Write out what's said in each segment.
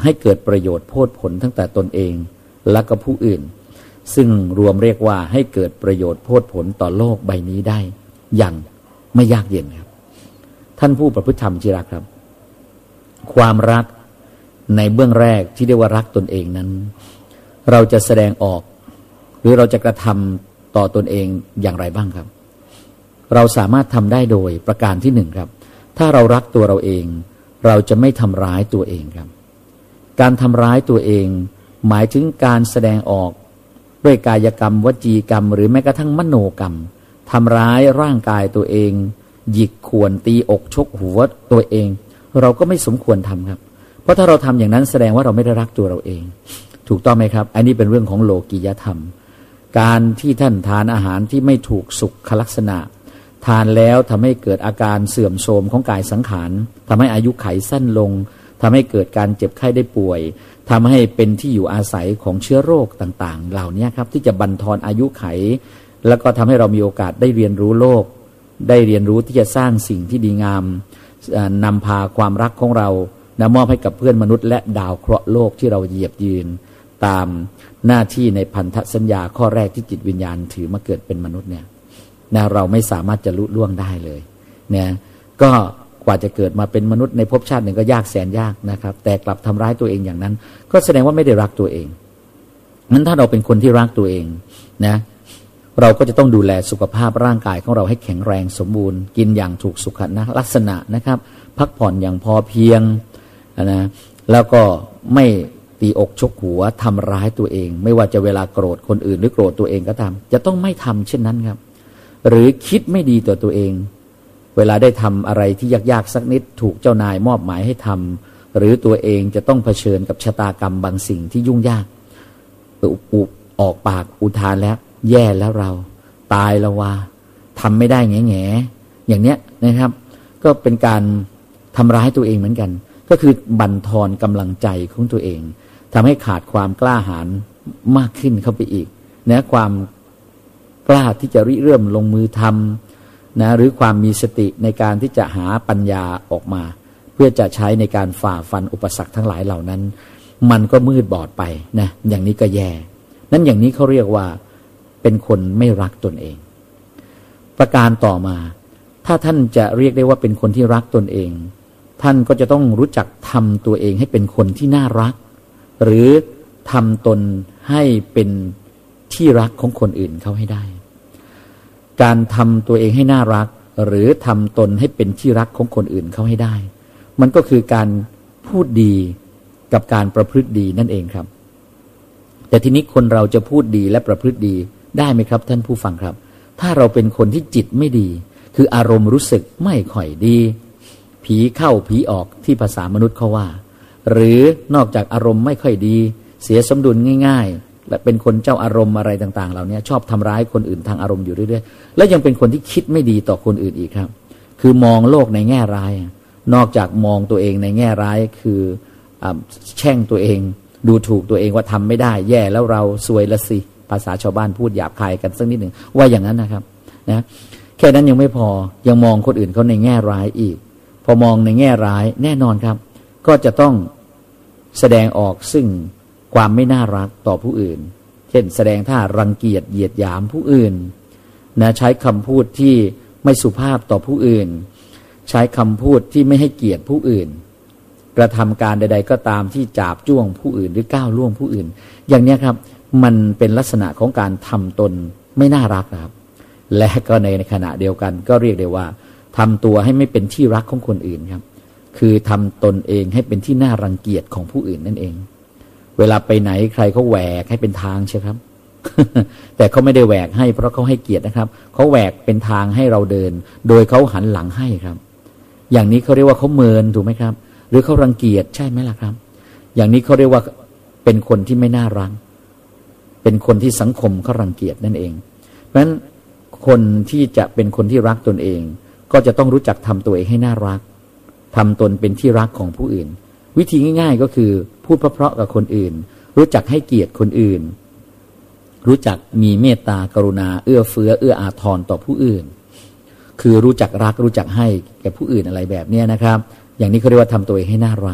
ให้เกิดประโยชน์โพดผลตั้งแต่ตนเองและก็ผู้อื่นซึ่งรวมเรียกว่าให้เกิดประโยชน์โพดผลต่อโลกใบนี้ได้อย่างไม่ยากเย็นครับท่านผู้ประพฤติธรรมที่รักครับความรักในเบื้องแรกที่เรียกว่ารักตนเองนั้นเราจะแสดงออกหรือเราจะกระทำต่อตนเองอย่างไรบ้างครับเราสามารถทำได้โดยประการที่หนึ่งครับถ้าเรารักตัวเราเองเราจะไม่ทำร้ายตัวเองครับการทำร้ายตัวเองหมายถึงการแสดงออกด้วยกายกรรมวจีกรรมหรือแม้กระทั่งมโนกรรมทำร้ายร่างกายตัวเองหยิกข่วนตีอกชกหัวตัวเองเราก็ไม่สมควรทำครับเพราะถ้าเราทำอย่างนั้นแสดงว่าเราไม่ได้รักตัวเราเองถูกต้องไหมครับอันนี้เป็นเรื่องของโลกียธรรมการที่ท่านทานอาหารที่ไม่ถูกสุขลักษณะทานแล้วทำให้เกิดอาการเสื่อมโทรมของกายสังขารทำให้อายุขัยสั้นลงทำให้เกิดการเจ็บไข้ได้ป่วยทำให้เป็นที่อยู่อาศัยของเชื้อโรคต่างๆเหล่านี้ครับที่จะบั่นทอนอายุขัยแล้วก็ทำให้เรามีโอกาสได้เรียนรู้โลกได้เรียนรู้ที่จะสร้างสิ่งที่ดีงามนำพาความรักของเรามอบให้กับเพื่อนมนุษย์และดาวเคราะห์โลกที่เราเหยียบยืนตามหน้าที่ในพันธสัญญาข้อแรกที่จิตวิญญาณถือมาเกิดเป็นมนุษย์เนี่ยเราไม่สามารถจะลุล่วงได้เลยเนี่ยก็กว่าจะเกิดมาเป็นมนุษย์ในภพชาติหนึ่งก็ยากแสนยากนะครับแต่กลับทำร้ายตัวเองอย่างนั้นก็แสดงว่าไม่ได้รักตัวเองนั้นถ้าเราเป็นคนที่รักตัวเองนะเราก็จะต้องดูแลสุขภาพร่างกายของเราให้แข็งแรงสมบูรณ์กินอย่างถูกสุขลักษณะนะครับพักผ่อนอย่างพอเพียงนะแล้วก็ไม่ตีอกชกหัวทำร้ายตัวเองไม่ว่าจะเวลาโกรธคนอื่นหรือโกรธตัวเองก็ตามจะต้องไม่ทำเช่นนั้นครับหรือคิดไม่ดีต่อตัวเองเวลาได้ทำอะไรที่ยากๆสักนิดถูกเจ้านายมอบหมายให้ทำหรือตัวเองจะต้องเผชิญกับชะตากรรมบางสิ่งที่ยุ่งยากออกปากอุทานแล้วแย่แล้วเราตายแล้วว่าทำไม่ได้แง่ๆอย่างเนี้ยนะครับก็เป็นการทำร้ายตัวเองเหมือนกันก็คือบั่นทอนกำลังใจของตัวเองทำให้ขาดความกล้าหาญมากขึ้นเข้าไปอีกนะความกล้าที่จะริเริ่มลงมือทำนะหรือความมีสติในการที่จะหาปัญญาออกมาเพื่อจะใช้ในการฝ่าฟันอุปสรรคทั้งหลายเหล่านั้นมันก็มืดบอดไปนะอย่างนี้ก็แย่นั้นอย่างนี้เขาเรียกว่าเป็นคนไม่รักตนเองประการต่อมาถ้าท่านจะเรียกได้ว่าเป็นคนที่รักตนเองท่านก็จะต้องรู้จักทำตัวเองให้เป็นคนที่น่ารักหรือทำตนให้เป็นที่รักของคนอื่นเขาให้ได้การทำตัวเองให้น่ารักหรือทำตนให้เป็นที่รักของคนอื่นเขาให้ได้มันก็คือการพูดดีกับการประพฤติดีนั่นเองครับแต่ทีนี้คนเราจะพูดดีและประพฤติดีได้ไหมครับท่านผู้ฟังครับถ้าเราเป็นคนที่จิตไม่ดีคืออารมณ์รู้สึกไม่ค่อยดีผีเข้าผีออกที่ภาษามนุษย์เขาว่าหรือนอกจากอารมณ์ไม่ค่อยดีเสียสมดุลง่ายๆและเป็นคนเจ้าอารมณ์อะไรต่างๆเหล่านี้ชอบทำร้ายคนอื่นทางอารมณ์อยู่เรื่อยๆและยังเป็นคนที่คิดไม่ดีต่อคนอื่นอีกครับคือมองโลกในแง่ร้ายนอกจากมองตัวเองในแง่ร้ายคือแช่งตัวเองดูถูกตัวเองว่าทำไม่ได้แย่แล้วเราซวยละสิภาษาชาวบ้านพูดหยาบคายกันสักนิดหนึ่งว่าอย่างนั้นนะครับนะแค่นั้นยังไม่พอยังมองคนอื่นเขาในแง่ร้ายอีกพอมองในแง่ร้ายแน่นอนครับก็จะต้องแสดงออกซึ่งความไม่น่ารักต่อผู้อื่นเช่นแสดงท่ารังเกียจเหยียดหยามผู้อื่นนะใช้คำพูดที่ไม่สุภาพต่อผู้อื่นใช้คำพูดที่ไม่ให้เกียรติผู้อื่นกระทำการใดๆก็ตามที่จาบจ้วงผู้อื่นหรือก้าวล่วงผู้อื่นอย่างนี้ครับมันเป็นลักษณะของการทำตนไม่น่ารักนะครับและก็ในขณะเดียวกันก็เรียกได้ว่าทำตัวให้ไม่เป็นที่รักของคนอื่นครับคือทำตนเองให้เป็นที่น่ารังเกียจของผู้อื่นนั่นเองเวลาไปไหนใครเขาแหวกให้เป็นทางใช่ครับ แต่เขาไม่ได้แหวกให้เพราะเขาให้เกียรตินะครับเขาแหวกเป็นทางให้เราเดินโดยเขาหันหลังให้ครับอย่างนี้เขาเรียกว่าเขาเมินถูกไหมครับหรือเขารังเกียจใช่ไหมล่ะครับอย่างนี้เขาเรียกว่าเป็นคนที่ไม่น่ารักเป็นคนที่สังคมเขารังเกียจนั่นเองเพราะฉะนั้นคนที่จะเป็นคนที่รักตนเองก็จะต้องรู้จักทำตัวเองให้น่ารักทำตนเป็นที่รักของผู้อื่นวิธีง่ายๆก็คือพูดเพราะๆกับคนอื่นรู้จักให้เกียรติคนอื่นรู้จักมีเมตตากรุณาเอื้อเฟื้อเอื้ออาทรต่อผู้อื่นคือรู้จักรักรู้จักให้แก่ผู้อื่นอะไรแบบนี้นะครับอย่างนี้เขาเรียกว่าทำตัวเองให้น่ารัก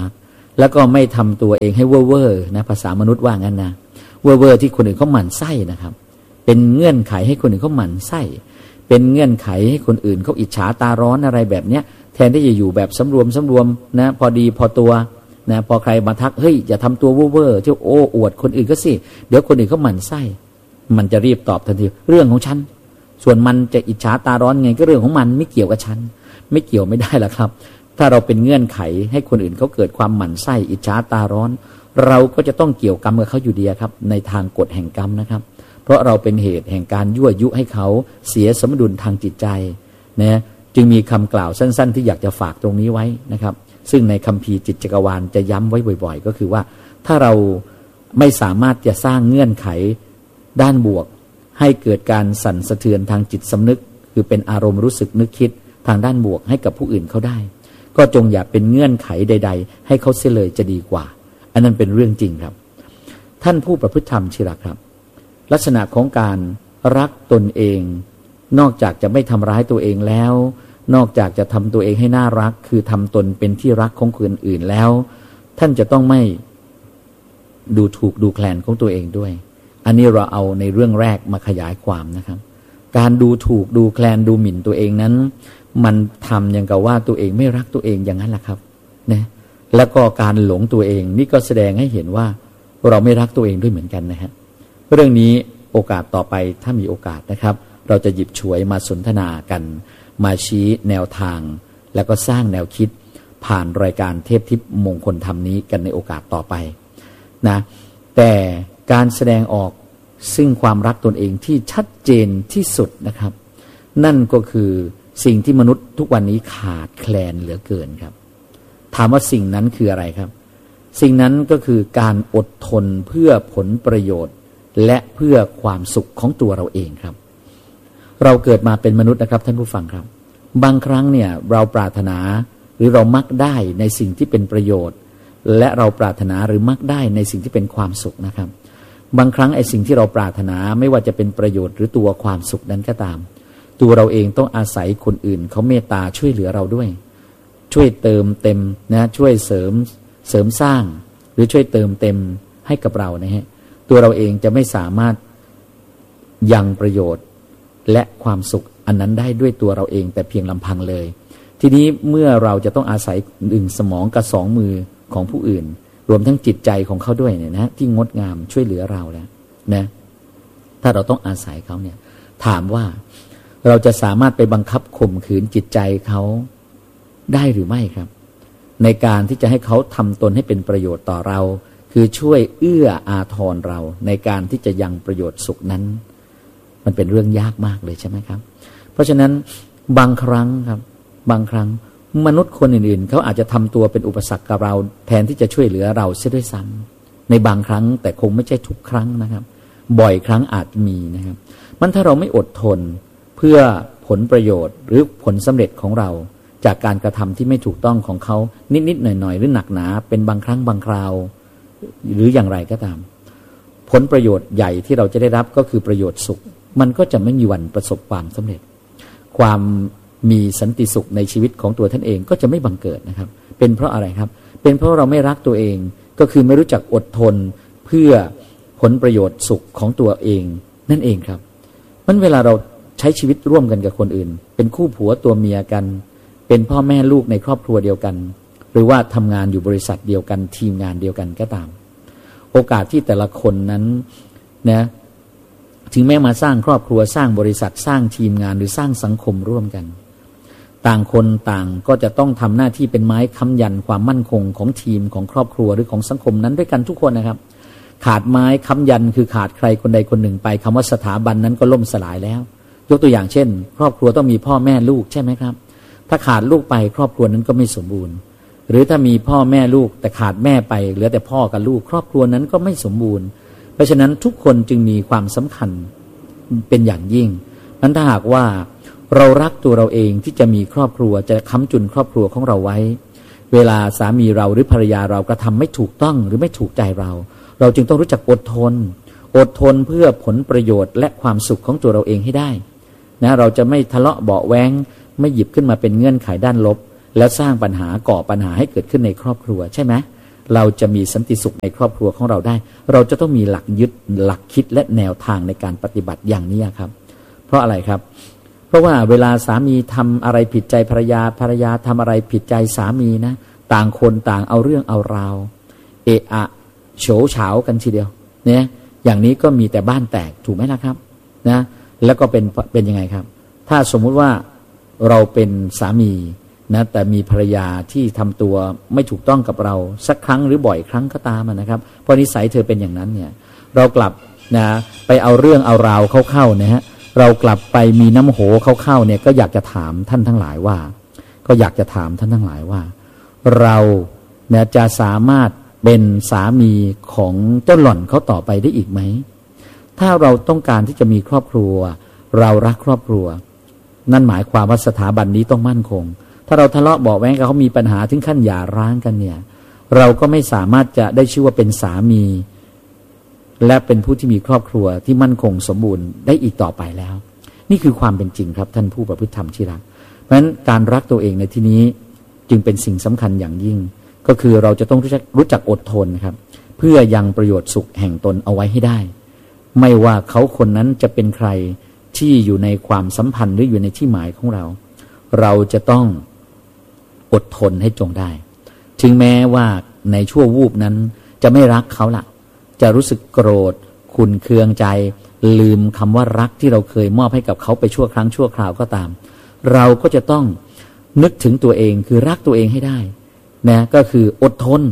แล้วก็ไม่ทำตัวเองให้เว่อร์นะภาษามนุษย์ว่างั้นนะเว่อร์ที่คนอื่นเขาหมั่นไส้นะครับเป็นเงื่อนไขให้คนอื่นเขาหมั่นไส้เป็นเงื่อนไขให้คนอื่นเขาอิจฉาตาร้อนอะไรแบบเนี้ยแทนที่จะอยู่แบบสำรวมนะพอดีพอตัวนะพอใครมาทักเฮ้ยอย่าทำตัวเว่อร์ที่โอ้อวดคนอื่นก็สิเดี๋ยวคนอื่นเขาหมั่นไส้มันจะรีบตอบทันทีเรื่องของฉันส่วนมันจะอิจฉาตาร้อนไงก็เรื่องของมันไม่เกี่ยวกับฉันไม่เกี่ยวไม่ได้ละครับถ้าเราเป็นเงื่อนไขให้คนอื่นเขาเกิดความหมั่นไส้อิจฉาตาร้อนเราก็จะต้องเกี่ยวกรรมกับเขาอยู่ดีครับในทางกฎแห่งกรรมนะครับเพราะเราเป็นเหตุแห่งการยั่วยุให้เขาเสียสมดุลทางจิตใจนะจึงมีคำกล่าวสั้นๆที่อยากจะฝากตรงนี้ไว้นะครับซึ่งในคัมภีร์จิตจักรวาลจะย้ำไว้บ่อยๆก็คือว่าถ้าเราไม่สามารถจะสร้างเงื่อนไขด้านบวกให้เกิดการสั่นสะเทือนทางจิตสำนึกคือเป็นอารมณ์รู้สึกนึกคิดทางด้านบวกให้กับผู้อื่นเขาได้ก็จงอย่าเป็นเงื่อนไขใดๆให้เขาเสียเลยจะดีกว่าอันนั้นเป็นเรื่องจริงครับท่านผู้ประพฤติธรรมที่รักครับลักษณะของการรักตนเองนอกจากจะไม่ทำร้ายตัวเองแล้วนอกจากจะทำตัวเองให้น่ารักคือทำตนเป็นที่รักของคนอื่นแล้วท่านจะต้องไม่ดูถูกดูแคลนของตัวเองด้วยอันนี้เราเอาในเรื่องแรกมาขยายความนะครับการดูถูกดูแคลนดูหมิ่นตัวเองนั้นมันทำอย่างกับว่าตัวเองไม่รักตัวเองอย่างนั้นแหละครับนะแล้วก็การหลงตัวเองนี่ก็แสดงให้เห็นว่าเราไม่รักตัวเองด้วยเหมือนกันนะฮะเรื่องนี้โอกาสต่อไปถ้ามีโอกาสนะครับเราจะหยิบฉวยมาสนทนากันมาชี้แนวทางแล้วก็สร้างแนวคิดผ่านรายการเทพทิพย์มงคลธรรมนี้กันในโอกาสต่อไปนะแต่การแสดงออกซึ่งความรักตนเองที่ชัดเจนที่สุดนะครับนั่นก็คือสิ่งที่มนุษย์ทุกวันนี้ขาดแคลนเหลือเกินครับถามว่าสิ่งนั้นคืออะไรครับสิ่งนั้นก็คือการอดทนเพื่อผลประโยชน์และเพื่อความสุขของตัวเราเองครับเราเกิดมาเป็นมนุษย์นะครับท่านผู้ฟังครับบางครั้งเนี่ยเราปรารถนาหรือเรามักได้ในสิ่งที่เป็นประโยชน์และเราปรารถนาหรือมักได้ในสิ่งที่เป็นความสุขนะครับบางครั้งไอ้สิ่งที่เราปรารถนาไม่ว่าจะเป็นประโยชน์หรือตัวความสุขนั้นก็ตามตัวเราเองต้องอาศัยคนอื่นเขาเมตตาช่วยเหลือเราด้วยช่วยเติมเต็มนะช่วยเสริมสร้างหรือช่วยเติมเต็มให้กับเรานะฮะตัวเราเองจะไม่สามารถยังประโยชน์และความสุขอันนั้นได้ด้วยตัวเราเองแต่เพียงลำพังเลยทีนี้เมื่อเราจะต้องอาศัย1สมองกับ2มือของผู้อื่นรวมทั้งจิตใจของเขาด้วยเนี่ยนะที่งดงามช่วยเหลือเราแล้วนะถ้าเราต้องอาศัยเขาเนี่ยถามว่าเราจะสามารถไปบังคับข่มขืนจิตใจเขาได้หรือไม่ครับในการที่จะให้เขาทำตนให้เป็นประโยชน์ต่อเราคือช่วยเอื้ออาทรเราในการที่จะยังประโยชน์สุขนั้นมันเป็นเรื่องยากมากเลยใช่ไหมครับเพราะฉะนั้นบางครั้งครับบางครั้งมนุษย์คนอื่นๆเขาอาจจะทำตัวเป็นอุปสรรคกับเราแทนที่จะช่วยเหลือเราเสียด้วยซ้ำในบางครั้งแต่คงไม่ใช่ทุกครั้งนะครับบ่อยครั้งอาจมีนะครับมันถ้าเราไม่อดทนเพื่อผลประโยชน์หรือผลสำเร็จของเราจากการกระทำที่ไม่ถูกต้องของเขานิดๆหน่อยๆหรือหนักหนาเป็นบางครั้งบางคราวหรืออย่างไรก็ตามผลประโยชน์ใหญ่ที่เราจะได้รับก็คือประโยชน์สุขมันก็จะไม่มีวันประสบความสำเร็จความมีสันติสุขในชีวิตของตัวท่านเองก็จะไม่บังเกิดนะครับเป็นเพราะอะไรครับเป็นเพราะเราไม่รักตัวเองก็คือไม่รู้จักอดทนเพื่อผลประโยชน์สุขของตัวเองนั่นเองครับมันเวลาเราใช้ชีวิตร่วมกันกับคนอื่นเป็นคู่ผัวตัวเมียกันเป็นพ่อแม่ลูกในครอบครัวเดียวกันหรือว่าทำงานอยู่บริษัทเดียวกันทีมงานเดียวกันก็ตามโอกาสที่แต่ละคนนั้นนะถึงแม้มาสร้างครอบครัวสร้างบริษัทสร้างทีมงานหรือสร้างสังคมร่วมกันต่างคนต่างก็จะต้องทำหน้าที่เป็นไม้ค้ำยันความมั่นคงของทีมของครอบครัวหรือของสังคมนั้นด้วยกันทุกคนนะครับขาดไม้ค้ำยันคือขาดใครคนใดคนหนึ่งไปคำว่าสถาบันนั้นก็ล่มสลายแล้วยกตัวอย่างเช่นครอบครัวต้องมีพ่อแม่ลูกใช่ไหมครับถ้าขาดลูกไปครอบครัวนั้นก็ไม่สมบูรณ์หรือถ้ามีพ่อแม่ลูกแต่ขาดแม่ไปเหลือแต่พ่อกับลูกครอบครัวนั้นก็ไม่สมบูรณ์เพราะฉะนั้นทุกคนจึงมีความสำคัญเป็นอย่างยิ่งนั้นถ้าหากว่าเรารักตัวเราเองที่จะมีครอบครัวจะค้ำจุนครอบครัวของเราไว้เวลาสามีเราหรือภรรยาเรากระทำไม่ถูกต้องหรือไม่ถูกใจเราจึงต้องรู้จักอดทนเพื่อผลประโยชน์และความสุขของตัวเราเองให้ได้นะเราจะไม่ทะเลาะเบาะแว้งไม่หยิบขึ้นมาเป็นเงื่อนไขด้านลบแล้วสร้างปัญหาก่อปัญหาให้เกิดขึ้นในครอบครัวใช่ไหมเราจะมีสันติสุขในครอบครัวของเราได้เราจะต้องมีหลักยึดหลักคิดและแนวทางในการปฏิบัติอย่างนี้ครับเพราะอะไรครับเพราะว่าเวลาสามีทำอะไรผิดใจภรรยาภรรยาทำอะไรผิดใจสามีนะต่างคนต่างเอาเรื่องเอาราวเอะอะโฉเฉากันทีเดียวเนี่ยอย่างนี้ก็มีแต่บ้านแตกถูกไหมล่ะครับนะแล้วก็เป็นยังไงครับถ้าสมมุติว่าเราเป็นสามีนะแต่มีภรรยาที่ทำตัวไม่ถูกต้องกับเราสักครั้งหรือบ่อยครั้งก็ตามนะครับเพราะนิสัยเธอเป็นอย่างนั้นเนี่ยเรากลับนะไปเอาเรื่องเอาราวเข้านะฮะเรากลับไปมีน้ำโหเข้าเนี่ยก็อยากจะถามท่านทั้งหลายว่าเราเนี่ยจะสามารถเป็นสามีของเจ้าหล่อนเขาต่อไปได้อีกไหมถ้าเราต้องการที่จะมีครอบครัวเรารักครอบครัวนั่นหมายความว่าสถาบันนี้ต้องมั่นคงถ้าเราทะเลาะเบาะแว้งกับเขามีปัญหาถึงขั้นหย่าร้างกันเนี่ยเราก็ไม่สามารถจะได้ชื่อว่าเป็นสามีและเป็นผู้ที่มีครอบครัวที่มั่นคงสมบูรณ์ได้อีกต่อไปแล้วนี่คือความเป็นจริงครับท่านผู้ประพฤติธรรมที่รักเพราะฉะนั้นการรักตัวเองในที่นี้จึงเป็นสิ่งสำคัญอย่างยิ่งก็คือเราจะต้องรู้จักอดทนครับเพื่อยังประโยชน์สุขแห่งตนเอาไว้ให้ได้ไม่ว่าเขาคนนั้นจะเป็นใครที่อยู่ในความสัมพันธ์หรืออยู่ในที่หมายของเราเราจะต้องอดทนให้จงได้ถึงแม้ว่าในชั่ววูบนั้นจะไม่รักเขาล่ะจะรู้สึกโกรธขุ่นเคืองใจลืมคำว่ารักที่เราเคยมอบให้กับเขาไปชั่วครั้งชั่วคราวก็ตามเราก็จะต้องนึกถึงตัวเองคือรักตัวเองให้ได้นะก็คืออดทน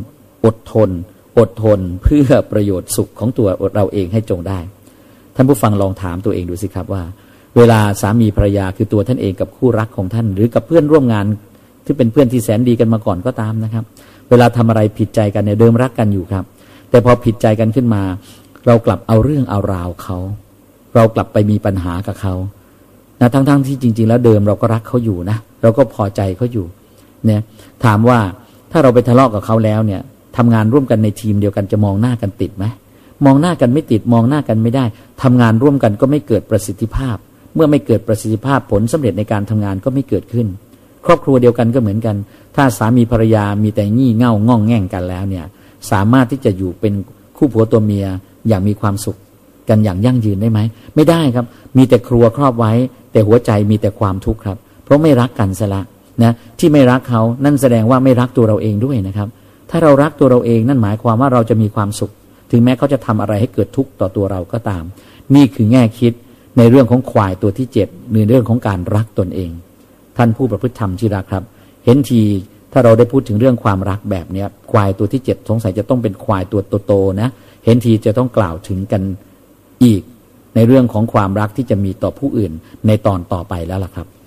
เพื่อประโยชน์สุขของตัวเราเองให้จงได้ท่านผู้ฟังลองถามตัวเองดูสิครับว่าเวลาสามีภรรยาคือตัวท่านเองกับคู่รักของท่านหรือกับเพื่อนร่วมงานที่เป็นเพื่อนที่แสนดีกันมาก่อนก็ตามนะครับเวลาทำอะไรผิดใจกันเนี่ยเดิมรักกันอยู่ครับแต่พอผิดใจกันขึ้นมาเรากลับเอาเรื่องเอาราวเขาเรากลับไปมีปัญหากับเขานะทั้งที่จริงๆแล้วเดิมเราก็รักเขาอยู่นะเราก็พอใจเขาอยู่เนี่ยถามว่าถ้าเราไปทะเลาะกับเขาแล้วเนี่ยทำงานร่วมกันในทีมเดียวกันจะมองหน้ากันติดไหมมองหน้ากันไม่ติดมองหน้ากันไม่ได้ทำงานร่วมกันก็ไม่เกิดประสิทธิภาพเมื่อไม่เกิดประสิทธิภาพผลสำเร็จในการทำงานก็ไม่เกิดขึ้นครอบครัวเดียวกันก็เหมือนกันถ้าสามีภรรยามีแต่งี่เง่าง่องแง่งกันแล้วเนี่ยสามารถที่จะอยู่เป็นคู่ผัวตัวเมียอย่างมีความสุขกันอย่างยั่งยืนได้ไหมไม่ได้ครับมีแต่ครัวครอบไว้แต่หัวใจมีแต่ความทุกข์ครับเพราะไม่รักกันซะละนะที่ไม่รักเขานั่นแสดงว่าไม่รักตัวเราเองด้วยนะครับถ้าเรารักตัวเราเองนั่นหมายความว่าเราจะมีความสุขถึงแม้เขาจะทำอะไรให้เกิดทุกข์ต่อตัวเราก็ตามนี่คือแง่คิดในเรื่องของควายตัวที่7ในเรื่องของการรักตนเองท่านผู้ประพฤติธรรมที่รักครับเห็นทีถ้าเราได้พูดถึงเรื่องความรักแบบนี้ควายตัวที่7สงสัยจะต้องเป็นควายตัวโตๆนะเห็นทีจะต้องกล่าวถึงกันอีกในเรื่องของความรักที่จะมีต่อผู้อื่นในตอนต่อไปแล้วล่ะครับ